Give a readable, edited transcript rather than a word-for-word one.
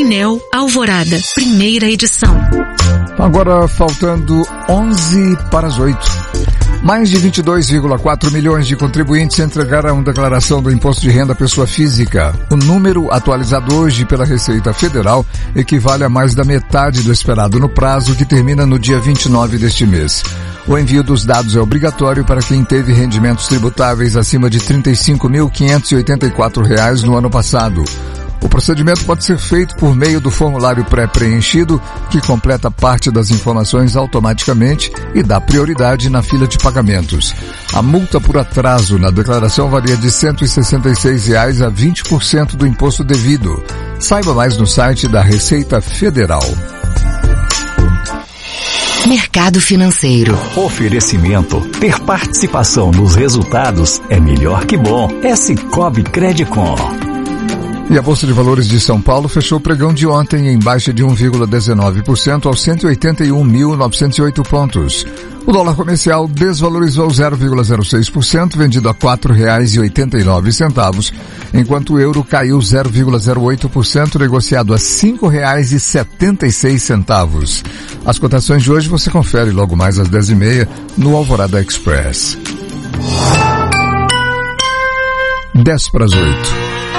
Enel Alvorada, primeira edição. Agora faltando 11 para as 8. Mais de 22,4 milhões de contribuintes entregaram declaração do Imposto de Renda à Pessoa Física. O número atualizado hoje pela Receita Federal equivale a mais da metade do esperado no prazo, que termina no dia 29 deste mês. O envio dos dados é obrigatório para quem teve rendimentos tributáveis acima de R$ 35.584 no ano passado. O procedimento pode ser feito por meio do formulário pré-preenchido, que completa parte das informações automaticamente e dá prioridade na fila de pagamentos. A multa por atraso na declaração varia de R$ 166 a 20% do imposto devido. Saiba mais no site da Receita Federal. Mercado financeiro. Oferecimento. Ter participação nos resultados é melhor que bom. É Sicoob Credicom. E a Bolsa de Valores de São Paulo fechou o pregão de ontem em baixa de 1,19% aos 181.908 pontos. O dólar comercial desvalorizou 0,06%, vendido a R$ 4,89, enquanto o euro caiu 0,08%, negociado a R$ 5,76. As cotações de hoje você confere logo mais às 10h30 no Alvorada Express. 10 para as 8.